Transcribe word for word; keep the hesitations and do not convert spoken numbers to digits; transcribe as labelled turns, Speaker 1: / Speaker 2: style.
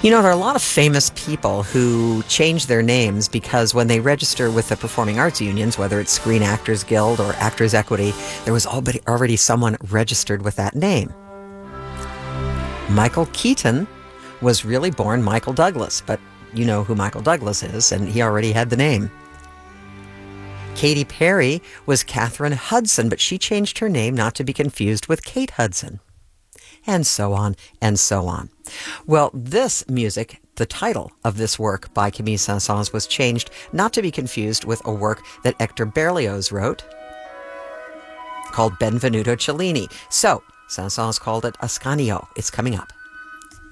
Speaker 1: You know, there are a lot of famous people who change their names because when they register with the performing arts unions, whether it's Screen Actors Guild or Actors Equity, there was already, already someone registered with that name. Michael Keaton was really born Michael Douglas, but you know who Michael Douglas is, and he already had the name. Katy Perry was Catherine Hudson, but she changed her name not to be confused with Kate Hudson. And so on, and so on. Well, this music, the title of this work by Camille Saint-Saëns was changed not to be confused with a work that Hector Berlioz wrote called Benvenuto Cellini. So, Saint-Saëns called it Ascanio. It's coming up.